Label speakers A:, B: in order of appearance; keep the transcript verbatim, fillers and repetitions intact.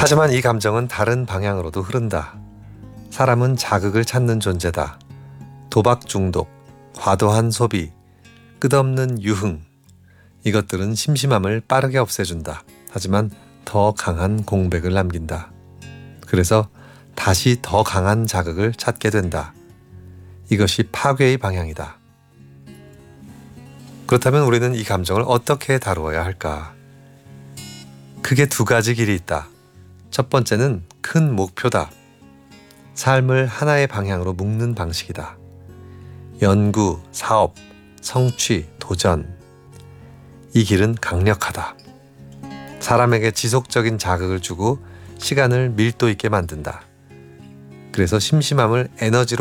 A: 하지만 이 감정은 다른 방향으로도 흐른다. 사람은 자극을 찾는 존재다. 도박 중독, 과도한 소비, 끝없는 유흥, 이것들은 심심함을 빠르게 없애준다. 하지만 더 강한 공백을 남긴다. 그래서 다시 더 강한 자극을 찾게 된다. 이것이 파괴의 방향이다. 그렇다면 우리는 이 감정을 어떻게 다루어야 할까? 크게 두 가지 길이 있다. 첫 번째는 큰 목표다. 삶을 하나의 방향으로 묶는 방식이다. 연구, 사업, 성취, 도전. 이 길은 강력하다. 사람에게 지속적인 자극을 주고 시간을 밀도 있게 만든다. 그래서 심심함을 에너지로